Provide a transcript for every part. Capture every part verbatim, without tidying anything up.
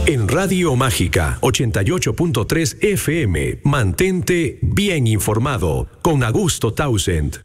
En Radio Mágica ochenta y ocho punto tres F M, mantente bien informado con Augusto Townsend.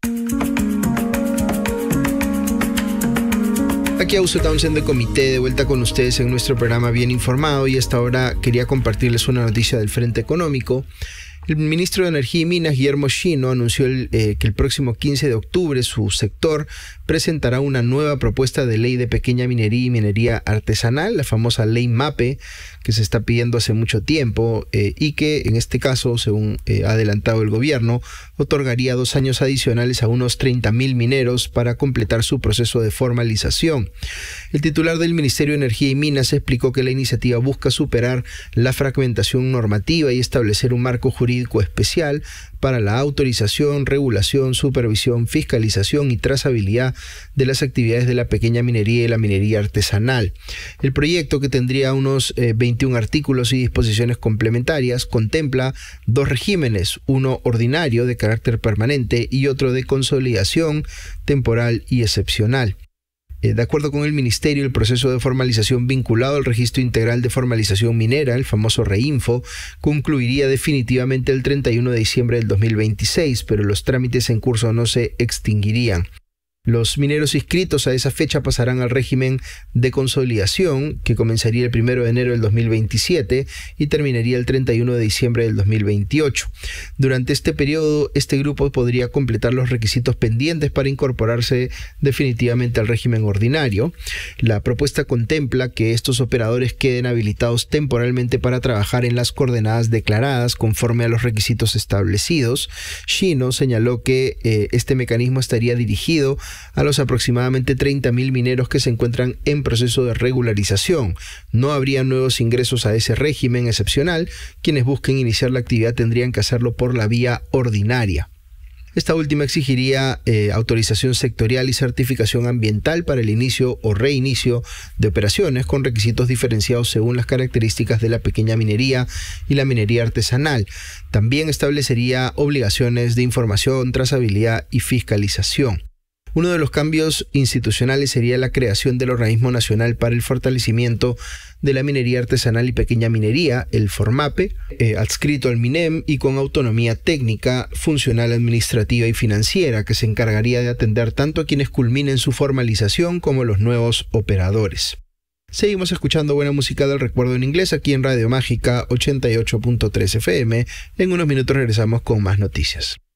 Aquí Augusto Townsend de Comité, de vuelta con ustedes en nuestro programa Bien Informado, y hasta ahora quería compartirles una noticia del Frente Económico. El ministro de Energía y Minas, Guillermo Shino, anunció el, eh, que el próximo quince de octubre su sector presentará una nueva propuesta de ley de pequeña minería y minería artesanal, la famosa ley MAPE, que se está pidiendo hace mucho tiempo eh, y que en este caso, según eh, ha adelantado el gobierno, otorgaría dos años adicionales a unos treinta mil mineros para completar su proceso de formalización. El titular del Ministerio de Energía y Minas explicó que la iniciativa busca superar la fragmentación normativa y establecer un marco jurídico especial para la autorización, regulación, supervisión, fiscalización y trazabilidad de las actividades de la pequeña minería y la minería artesanal. El proyecto, que tendría unos eh, veintiún artículos y disposiciones complementarias, contempla dos regímenes, uno ordinario de carácter permanente y otro de consolidación temporal y excepcional. De acuerdo con el Ministerio, el proceso de formalización vinculado al Registro Integral de Formalización Minera, el famoso REINFO, concluiría definitivamente el treinta y uno de diciembre del dos mil veintiséis, pero los trámites en curso no se extinguirían. Los mineros inscritos a esa fecha pasarán al régimen de consolidación, que comenzaría el primero de enero del dos mil veintisiete y terminaría el treinta y uno de diciembre del dos mil veintiocho. Durante este periodo, este grupo podría completar los requisitos pendientes para incorporarse definitivamente al régimen ordinario. La propuesta contempla que estos operadores queden habilitados temporalmente para trabajar en las coordenadas declaradas conforme a los requisitos establecidos. Shino señaló que eh, este mecanismo estaría dirigido a los aproximadamente treinta mil mineros que se encuentran en proceso de regularización. No habría nuevos ingresos a ese régimen excepcional. Quienes busquen iniciar la actividad tendrían que hacerlo por la vía ordinaria. Esta última exigiría eh, autorización sectorial y certificación ambiental para el inicio o reinicio de operaciones con requisitos diferenciados según las características de la pequeña minería y la minería artesanal. También establecería obligaciones de información, trazabilidad y fiscalización. Uno de los cambios institucionales sería la creación del Organismo Nacional para el Fortalecimiento de la Minería Artesanal y Pequeña Minería, el FORMAPE, eh, adscrito al MINEM y con autonomía técnica, funcional, administrativa y financiera, que se encargaría de atender tanto a quienes culminen su formalización como a los nuevos operadores. Seguimos escuchando buena música del recuerdo en inglés aquí en Radio Mágica ochenta y ocho punto tres F M. En unos minutos regresamos con más noticias.